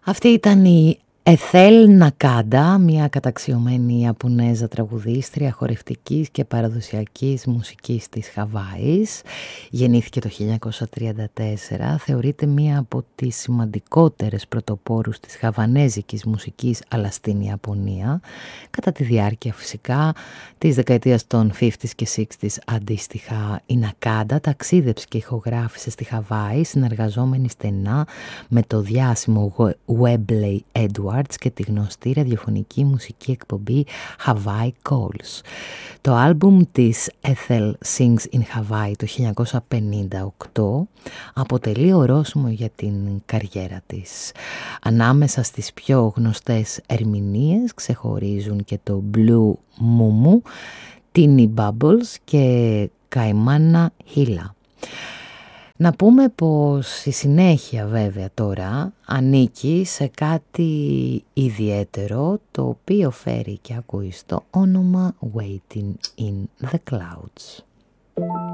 Αυτή ήταν η Εθέλ Νακάντα, μια καταξιωμένη Ιαπωνέζα τραγουδίστρια χορευτικής και παραδοσιακής μουσικής της Χαβάης. Γεννήθηκε το 1934, θεωρείται μία από τις σημαντικότερες πρωτοπόρους της χαβανέζικης μουσικής, αλλά στην Ιαπωνία, κατά τη διάρκεια φυσικά της δεκαετίας των 50s και 60s. Αντίστοιχα, η Νακάντα ταξίδεψε και ηχογράφησε στη Χαβάη, συνεργαζόμενη στενά με το διάσημο Webley Edwards και τη γνωστή ραδιοφωνική μουσική εκπομπή Hawaii Calls. Το άλμπουμ της Ethel Sings in Hawaii το 1958 αποτελεί ορόσημο για την καριέρα της. Ανάμεσα στις πιο γνωστές ερμηνείες ξεχωρίζουν και το Blue Mumu, Teeny Bubbles και Kaimana Hila. Να πούμε πως η συνέχεια βέβαια τώρα ανήκει σε κάτι ιδιαίτερο, το οποίο φέρει και ακούει στο όνομα Waiting in the Clouds.